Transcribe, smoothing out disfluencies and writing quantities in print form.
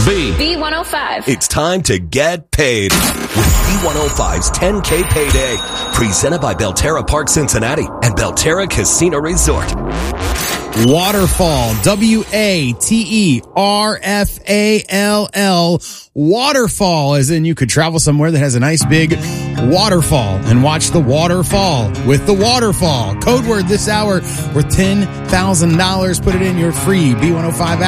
V. B105. It's time to get paid with B105's 10K Payday. Presented by Belterra Park Cincinnati and Belterra Casino Resort. Waterfall, WATERFALL. Waterfall, as in you could travel somewhere that has a nice big waterfall and watch the waterfall with the waterfall. Code word this hour worth $10,000. Put it in your free B105 app.